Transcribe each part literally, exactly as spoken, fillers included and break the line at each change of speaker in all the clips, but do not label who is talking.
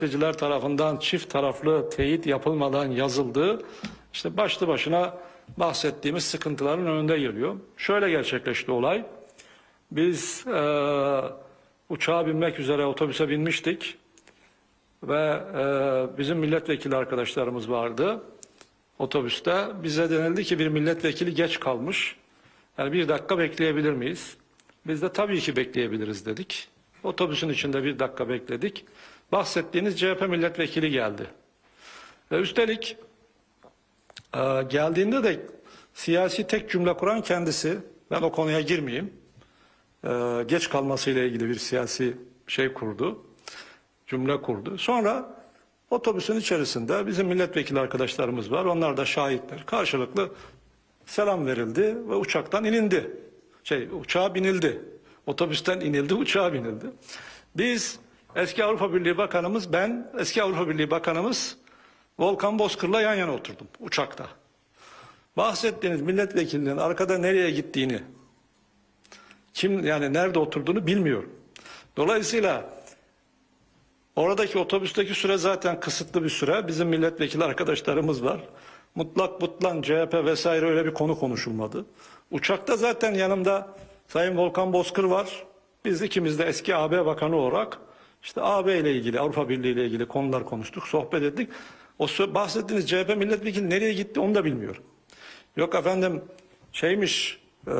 gazeteciler tarafından çift taraflı teyit yapılmadan yazıldığı işte başlı başına bahsettiğimiz sıkıntıların önünde geliyor. Şöyle gerçekleşti olay. Biz e, uçağa binmek üzere otobüse binmiştik ve e, bizim milletvekili arkadaşlarımız vardı otobüste. Bize denildi ki bir milletvekili geç kalmış. Yani bir dakika bekleyebilir miyiz? Biz de tabii ki bekleyebiliriz dedik. Otobüsün içinde bir dakika bekledik. Bahsettiğiniz C H P milletvekili geldi. Ve üstelik e, geldiğinde de siyasi tek cümle kuran kendisi. Ben o konuya girmeyeyim. E, geç kalmasıyla ilgili bir siyasi şey kurdu. Cümle kurdu. Sonra otobüsün içerisinde bizim milletvekili arkadaşlarımız var. Onlar da şahitler. Karşılıklı selam verildi ve uçaktan inildi. Şey, uçağa binildi. Otobüsten inildi, uçağa binildi. Biz eski Avrupa Birliği Bakanımız, ben eski Avrupa Birliği Bakanımız Volkan Bozkır'la yan yana oturdum uçakta. Bahsettiğiniz milletvekilinin arkada nereye gittiğini, kim yani nerede oturduğunu bilmiyorum. Dolayısıyla oradaki otobüsteki süre zaten kısıtlı bir süre. Bizim milletvekili arkadaşlarımız var. Mutlak butlan C H P vesaire öyle bir konu konuşulmadı. Uçakta zaten yanımda Sayın Volkan Bozkır var. Biz ikimiz de eski A B Bakanı olarak işte A B ile ilgili, Avrupa Birliği ile ilgili konular konuştuk, sohbet ettik. O bahsettiğiniz C H P milletvekili nereye gitti onu da bilmiyorum. Yok efendim şeymiş, e,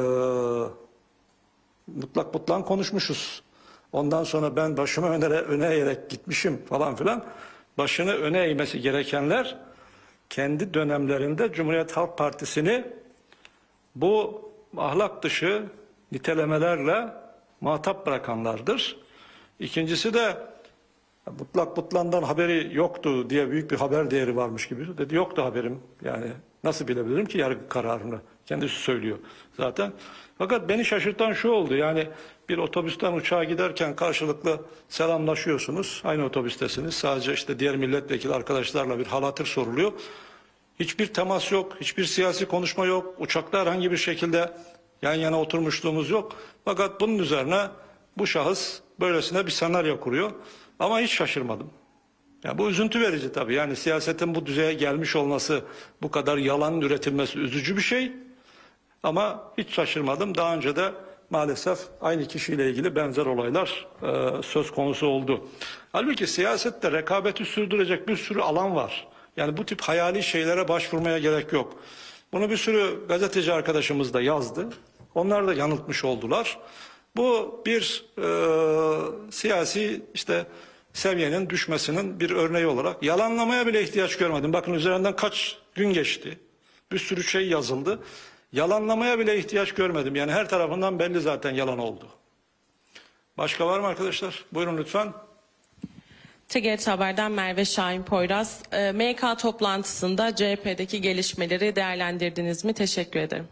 mutlak butlan konuşmuşuz. Ondan sonra ben başımı öne, öne eğerek gitmişim falan filan. Başını öne eğmesi gerekenler kendi dönemlerinde Cumhuriyet Halk Partisi'ni bu ahlak dışı nitelemelerle muhatap bırakanlardır. İkincisi de mutlak butlandan haberi yoktu diye büyük bir haber değeri varmış gibi. Dedi yoktu haberim. Yani nasıl bilebilirim ki yargı kararını? Kendisi söylüyor zaten. Fakat beni şaşırtan şu oldu. Yani bir otobüsten uçağa giderken karşılıklı selamlaşıyorsunuz. Aynı otobüstesiniz. Sadece işte diğer milletvekili arkadaşlarla bir hal hatır soruluyor. Hiçbir temas yok. Hiçbir siyasi konuşma yok. Uçakta herhangi bir şekilde yan yana oturmuşluğumuz yok. Fakat bunun üzerine bu şahıs böylesine bir senaryo kuruyor. Ama hiç şaşırmadım. Ya bu üzüntü verici tabii. Yani siyasetin bu düzeye gelmiş olması, bu kadar yalan üretilmesi üzücü bir şey. Ama hiç şaşırmadım. Daha önce de maalesef aynı kişiyle ilgili benzer olaylar e, söz konusu oldu. Halbuki siyasette rekabeti sürdürecek bir sürü alan var. Yani bu tip hayali şeylere başvurmaya gerek yok. Bunu bir sürü gazeteci arkadaşımız da yazdı. Onlar da yanıltmış oldular. Bu bir e, siyasi işte seviyenin düşmesinin bir örneği olarak yalanlamaya bile ihtiyaç görmedim. Bakın üzerinden kaç gün geçti. Bir sürü şey yazıldı. Yalanlamaya bile ihtiyaç görmedim. Yani her tarafından belli zaten yalan oldu. Başka var mı arkadaşlar? Buyurun lütfen.
T G R T Haber'den Merve Şahin Poyraz. E, M K toplantısında C H P'deki gelişmeleri değerlendirdiniz mi? Teşekkür ederim.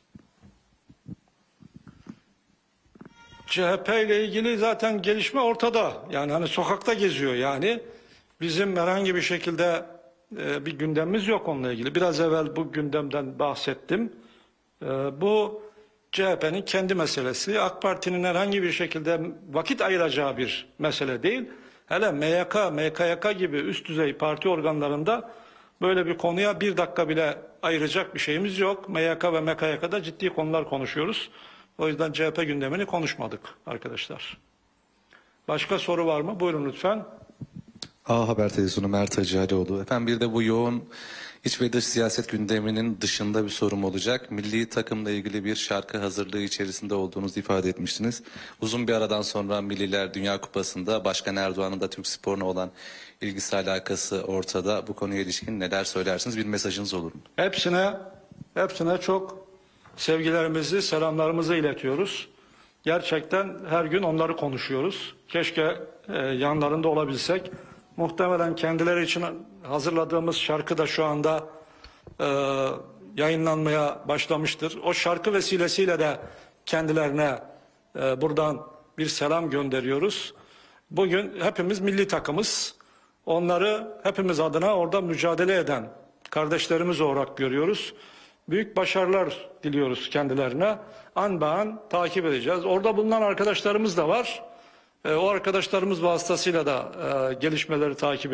C H P ile ilgili zaten gelişme ortada. Yani hani sokakta geziyor yani. Bizim herhangi bir şekilde e, bir gündemimiz yok onunla ilgili. Biraz evvel bu gündemden bahsettim. E, bu C H P'nin kendi meselesi. AK Parti'nin herhangi bir şekilde vakit ayıracağı bir mesele değil. Hele M Y K, M K Y K gibi üst düzey parti organlarında böyle bir konuya bir dakika bile ayıracak bir şeyimiz yok. M Y K ve M K Y K'da ciddi konular konuşuyoruz. O yüzden C H P gündemini konuşmadık arkadaşlar. Başka soru var mı? Buyurun lütfen.
A Haber Televizyonu Mert Hacıalioğlu. Efendim bir de bu yoğun iç ve dış siyaset gündeminin dışında bir sorum olacak. Milli takımla ilgili bir şarkı hazırlığı içerisinde olduğunuzu ifade etmiştiniz. Uzun bir aradan sonra Milliler Dünya Kupası'nda Başkan Erdoğan'ın da Türk sporuna olan ilgisi alakası ortada. Bu konuya ilişkin neler söylersiniz? Bir mesajınız olur mu?
Hepsine, hepsine çok sevgilerimizi, selamlarımızı iletiyoruz. Gerçekten her gün onları konuşuyoruz. Keşke e, yanlarında olabilsek. Muhtemelen kendileri için hazırladığımız şarkı da şu anda e, yayınlanmaya başlamıştır. O şarkı vesilesiyle de kendilerine e, buradan bir selam gönderiyoruz. Bugün hepimiz milli takımız. Onları hepimiz adına orada mücadele eden kardeşlerimiz olarak görüyoruz. Büyük başarılar diliyoruz kendilerine. An be an takip edeceğiz. Orada bulunan arkadaşlarımız da var. E, o arkadaşlarımız vasıtasıyla da e, gelişmeleri takip